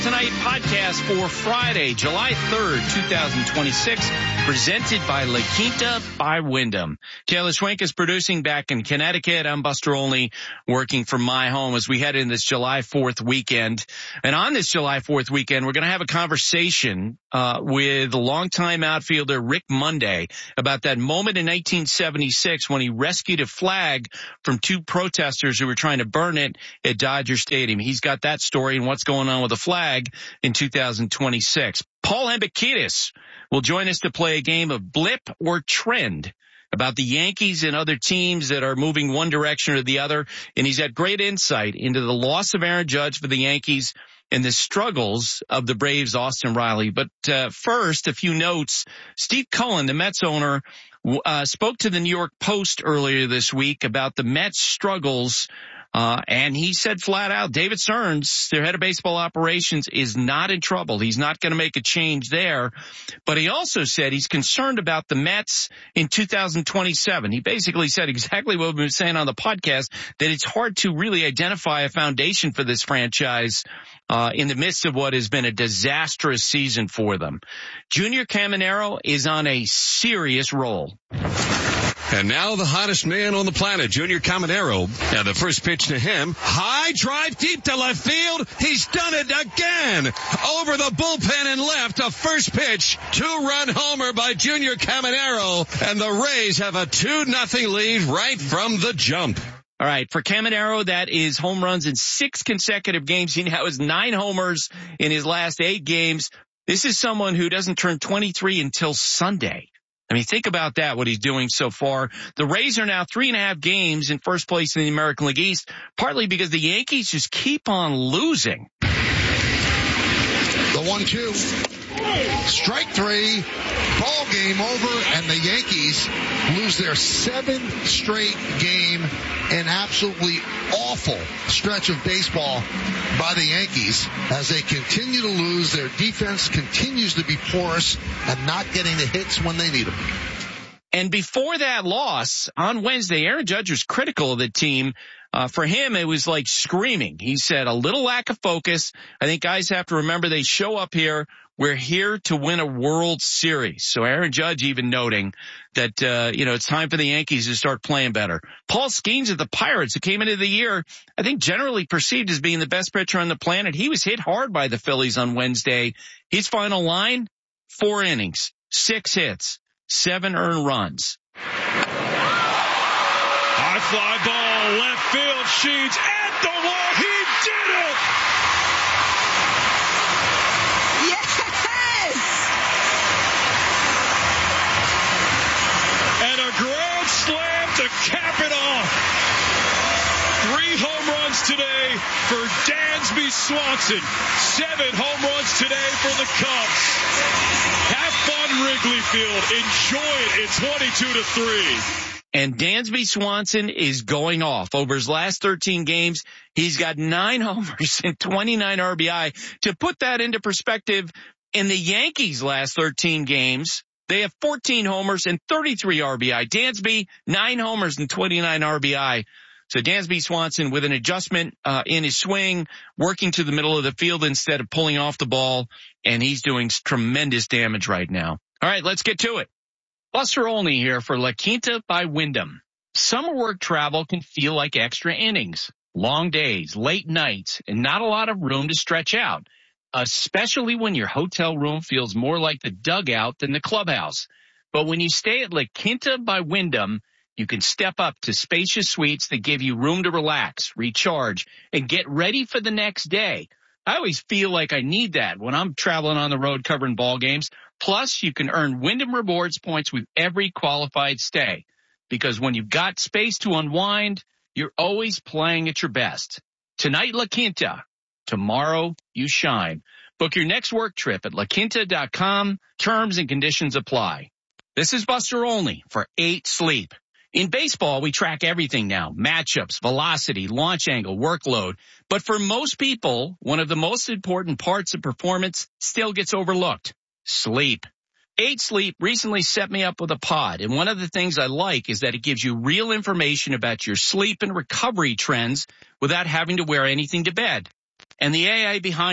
Tonight podcast for Friday, July 3rd, 2026, presented by La Quinta by Wyndham. Taylor Schwenk is producing back in Connecticut. I'm Buster Olney, working from my home as we head in this July 4th weekend. And on this July 4th weekend, we're going to have a conversation with longtime outfielder Rick Monday about that moment in 1976 when he rescued a flag from two protesters who were trying to burn it at Dodger Stadium. He's got that story and what's going on with the flag in 2026. Paul Hembekides will join us to play a game of Blip or Trend about the Yankees and other teams that are moving one direction or the other. And he's had great insight into the loss of Aaron Judge for the Yankees and the struggles of the Braves' Austin Riley. But first, a few notes. Steve Cohen, the Mets owner, spoke to the New York Post earlier this week about the Mets' struggles. And he said flat out, David Stearns, their head of baseball operations, is not in trouble. He's not going to make a change there. But he also said he's concerned about the Mets in 2027. He basically said exactly what we've been saying on the podcast, that it's hard to really identify a foundation for this franchise in the midst of what has been a disastrous season for them. Junior Caminero is on a serious roll. And now the hottest man on the planet, Junior Caminero. And the first pitch to him, high drive deep to left field. He's done it again. Over the bullpen and left, a first pitch, 2-run homer by Junior Caminero. And the Rays have a 2-0 lead right from the jump. All right, for Caminero, that is home runs in 6 consecutive games. He now has 9 homers in his last 8 games. This is someone who doesn't turn 23 until Sunday. I mean, think about that, what he's doing so far. The Rays are now 3.5 games in first place in the American League East, partly because the Yankees just keep on losing. The 1-2. Strike 3. Ball game over, and the Yankees lose their 7th straight game. An absolutely awful stretch of baseball by the Yankees as they continue to lose. Their defense continues to be porous and not getting the hits when they need them. And before that loss on Wednesday, Aaron Judge was critical of the team. For him, it was like screaming. He said a little lack of focus. I think guys have to remember they show up here. We're here to win a World Series. So Aaron Judge even noting that, it's time for the Yankees to start playing better. Paul Skeens of the Pirates, who came into the year, I think generally perceived as being the best pitcher on the planet. He was hit hard by the Phillies on Wednesday. His final line, 4 innings, 6 hits, 7 earned runs. High fly ball, left field, Sheets at the wall. He did it! Yes! And a grand slam to cap it off. 3 home runs today for Dansby Swanson. 7 home runs today for the Cubs. Have fun, Wrigley Field. Enjoy it. It's 22-3. And Dansby Swanson is going off. Over his last 13 games, he's got 9 homers and 29 RBI. To put that into perspective, in the Yankees' last 13 games, they have 14 homers and 33 RBI. Dansby, 9 homers and 29 RBI. So Dansby Swanson with an adjustment in his swing, working to the middle of the field instead of pulling off the ball, and he's doing tremendous damage right now. All right, let's get to it. Buster Olney here for La Quinta by Wyndham. Summer work travel can feel like extra innings, long days, late nights, and not a lot of room to stretch out, especially when your hotel room feels more like the dugout than the clubhouse. But when you stay at La Quinta by Wyndham, you can step up to spacious suites that give you room to relax, recharge, and get ready for the next day. I always feel like I need that when I'm traveling on the road covering ball games. Plus, you can earn Wyndham Rewards points with every qualified stay. Because when you've got space to unwind, you're always playing at your best. Tonight, La Quinta. Tomorrow, you shine. Book your next work trip at laquinta.com. Terms and conditions apply. This is Buster Olney for 8 Sleep. In baseball, we track everything now. Matchups, velocity, launch angle, workload. But for most people, one of the most important parts of performance still gets overlooked. Sleep. 8 Sleep recently set me up with a pod, and one of the things I like is that it gives you real information about your sleep and recovery trends without having to wear anything to bed. And the AI behind it,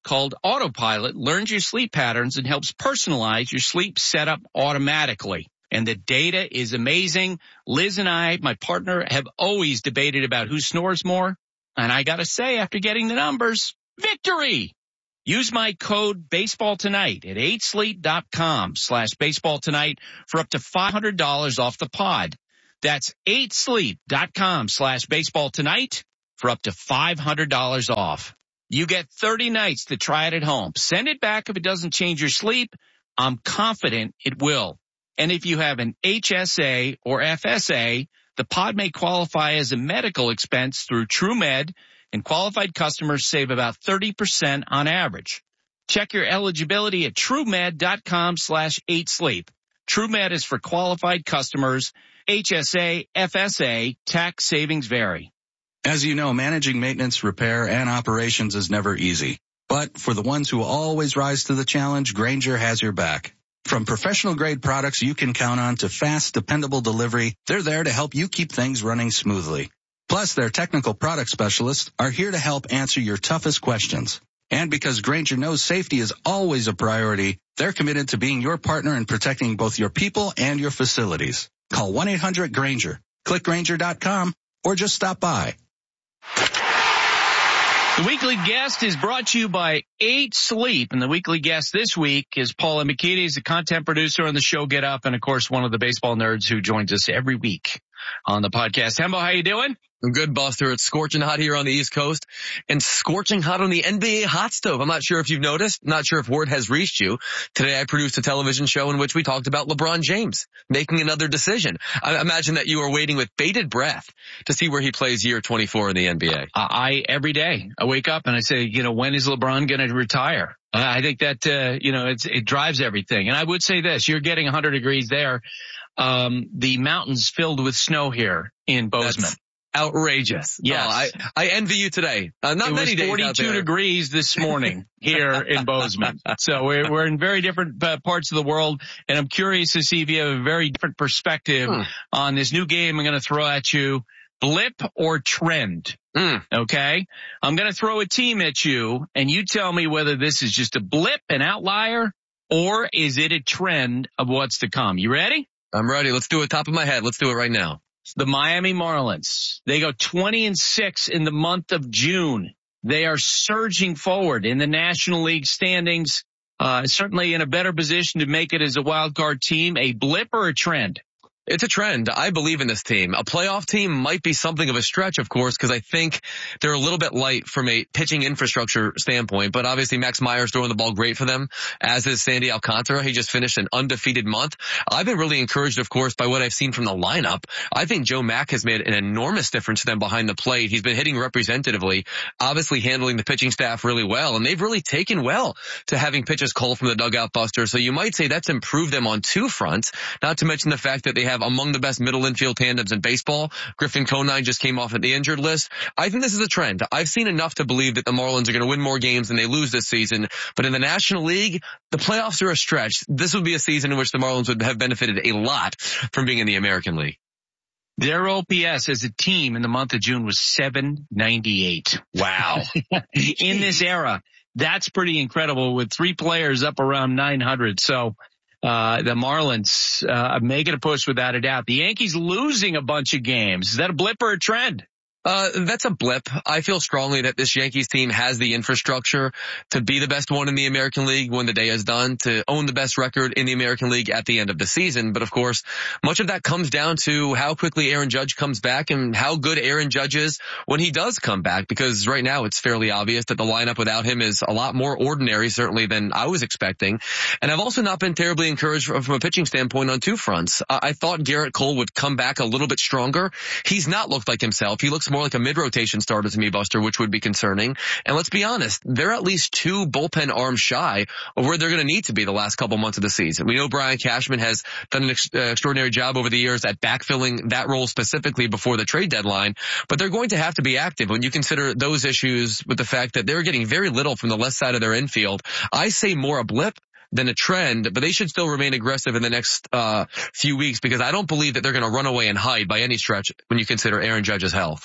called Autopilot learns your sleep patterns and helps personalize your sleep setup automatically. And the data is amazing. Liz and I, my partner, have always debated about who snores more. And I got to say, after getting the numbers, victory! Use my code BASEBALLTONIGHT at 8sleep.com/BASEBALLTONIGHT for up to $500 off the pod. That's 8sleep.com/BASEBALLTONIGHT for up to $500 off. You get 30 nights to try it at home. Send it back if it doesn't change your sleep. I'm confident it will. And if you have an HSA or FSA, the pod may qualify as a medical expense through TrueMed, and qualified customers save about 30% on average. Check your eligibility at TrueMed.com/8sleep. TrueMed is for qualified customers. HSA, FSA, tax savings vary. As you know, managing maintenance, repair, and operations is never easy. But for the ones who always rise to the challenge, Grainger has your back. From professional-grade products you can count on to fast, dependable delivery, they're there to help you keep things running smoothly. Plus, their technical product specialists are here to help answer your toughest questions. And because Grainger knows safety is always a priority, they're committed to being your partner in protecting both your people and your facilities. Call 1-800-GRAINGER, click Grainger.com, or just stop by. The weekly guest is brought to you by 8 Sleep, and the weekly guest this week is Paula McKinney, the content producer on the show Get Up, and of course one of the baseball nerds who joins us every week on the podcast. Hembo, how you doing? I'm good, Buster. It's scorching hot here on the East Coast and scorching hot on the NBA hot stove. I'm not sure if you've noticed, not sure if word has reached you. Today I produced a television show in which we talked about LeBron James making another decision. I imagine that you are waiting with bated breath to see where he plays year 24 in the NBA. Every day I wake up and I say, when is LeBron going to retire? I think that, it drives everything. And I would say this, you're getting 100 degrees there. The mountains filled with snow here in Bozeman. That's outrageous. Yes. Oh, I envy you today. Not it many was days 42 out there. degrees this morning here in Bozeman. So we're in very different parts of the world, and I'm curious to see if you have a very different perspective on this new game I'm going to throw at you. Blip or trend? Okay? I'm going to throw a team at you, and you tell me whether this is just a blip, an outlier, or is it a trend of what's to come. You ready? I'm ready. Let's do it top of my head. Let's do it right now. The Miami Marlins. They go 20-6 in the month of June. They are surging forward in the National League standings, certainly in a better position to make it as a wild card team. A blip or a trend? It's a trend. I believe in this team. A playoff team might be something of a stretch, of course, because I think they're a little bit light from a pitching infrastructure standpoint. But obviously, Max Meyer's throwing the ball great for them, as is Sandy Alcantara. He just finished an undefeated month. I've been really encouraged, of course, by what I've seen from the lineup. I think Joe Mack has made an enormous difference to them behind the plate. He's been hitting representatively, obviously handling the pitching staff really well, and they've really taken well to having pitches called from the dugout, Buster. So you might say that's improved them on two fronts, not to mention the fact that they have among the best middle infield tandems in baseball. Griffin Conine just came off at the injured list. I think this is a trend. I've seen enough to believe that the Marlins are going to win more games than they lose this season. But in the National League, the playoffs are a stretch. This would be a season in which the Marlins would have benefited a lot from being in the American League. Their OPS as a team in the month of June was 798. Wow. In this era, that's pretty incredible with 3 players up around 900. So the Marlins making a push without a doubt. The Yankees losing a bunch of games. Is that a blip or a trend? That's a blip. I feel strongly that this Yankees team has the infrastructure to be the best one in the American League when the day is done, to own the best record in the American League at the end of the season. But of course, much of that comes down to how quickly Aaron Judge comes back and how good Aaron Judge is when he does come back, because right now it's fairly obvious that the lineup without him is a lot more ordinary, certainly, than I was expecting. And I've also not been terribly encouraged from a pitching standpoint on two fronts. I thought Garrett Cole would come back a little bit stronger. He's not looked like himself. He looks more like a mid-rotation starter to me, Buster, which would be concerning. And let's be honest, they're at least 2 bullpen arms shy of where they're going to need to be the last couple months of the season. We know Brian Cashman has done an extraordinary job over the years at backfilling that role specifically before the trade deadline, but they're going to have to be active when you consider those issues with the fact that they're getting very little from the left side of their infield. I say more a blip than a trend, but they should still remain aggressive in the next few weeks, because I don't believe that they're going to run away and hide by any stretch when you consider Aaron Judge's health.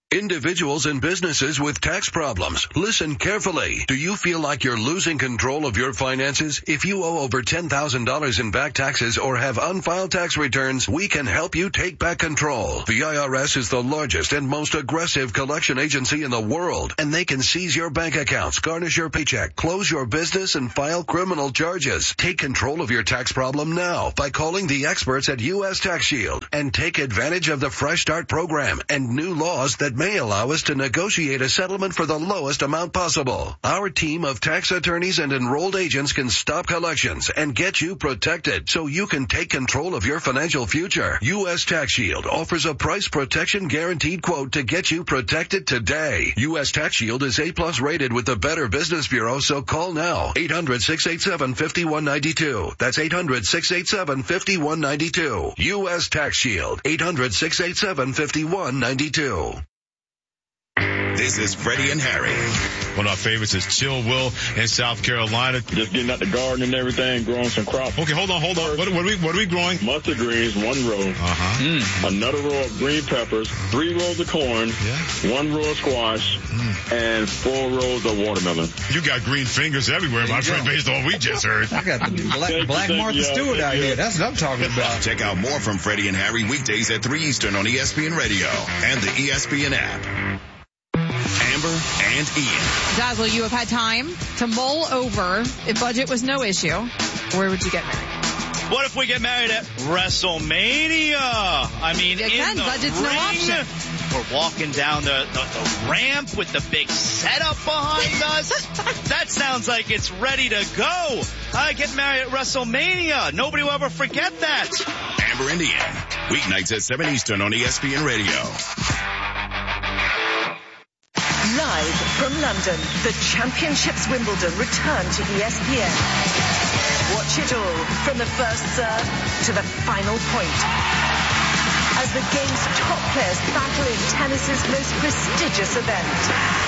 Individuals and businesses with tax problems, listen carefully. Do you feel like you're losing control of your finances? If you owe over $10,000 in back taxes or have unfiled tax returns, we can help you take back control. The IRS is the largest and most aggressive collection agency in the world, and they can seize your bank accounts, garnish your paycheck, close your business, and file criminal charges. Take control of your tax problem now by calling the experts at U.S. Tax Shield and take advantage of the Fresh Start program and new laws that may allow us to negotiate a settlement for the lowest amount possible. Our team of tax attorneys and enrolled agents can stop collections and get you protected so you can take control of your financial future. U.S. Tax Shield offers a price protection guaranteed quote to get you protected today. U.S. Tax Shield is A+ rated with the Better Business Bureau, so call now. 800-687-5192. That's 800-687-5192. U.S. Tax Shield. 800-687-5192. This is Freddie and Harry. One of our favorites is Chill Will in South Carolina. Just getting out the garden and everything, growing some crops. Okay, hold on. What are we growing? Mustard greens, 1 row. Another row of green peppers, 3 rows of corn, 1 row of squash, and 4 rows of watermelon. You got green fingers everywhere, my friend, based on what we just heard. I got the black Martha Stewart out here. That's what I'm talking about. Check out more from Freddie and Harry weekdays at 3 Eastern on ESPN Radio and the ESPN app. Amber and Ian. Dazzle, you have had time to mull over if budget was no issue. Where would you get married? What if we get married at WrestleMania? I mean, Again, budget's ring, no option. We're walking down the ramp with the big setup behind us. That sounds like it's ready to go. I get married at WrestleMania. Nobody will ever forget that. Amber and Ian. Weeknights at 7 Eastern on ESPN Radio. Live from London, the Championships Wimbledon return to ESPN. Watch it all from the first serve to the final point. As the game's top players battle in tennis's most prestigious event.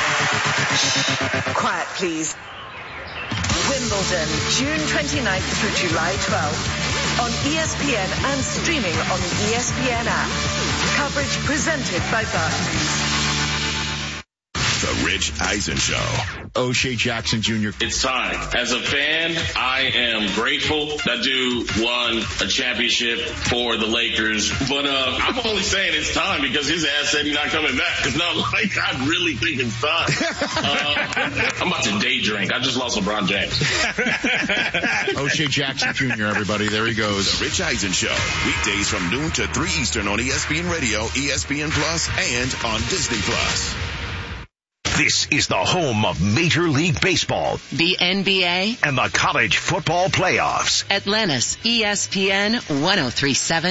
Quiet, please. Wimbledon, June 29th through July 12th. On ESPN and streaming on the ESPN app. Coverage presented by Barclays. The Rich Eisen Show. O'Shea Jackson Jr. It's time. As a fan, I am grateful that dude won a championship for the Lakers. But I'm only saying it's time because his ass said he's not coming back. It's not like I really think it's time. I'm about to day drink. I just lost LeBron James. O'Shea Jackson Jr., everybody. There he goes. The Rich Eisen Show. Weekdays from noon to 3 Eastern on ESPN Radio, ESPN Plus, and on Disney Plus. This is the home of Major League Baseball, the NBA, and the college football playoffs. Atlantis, ESPN 1037.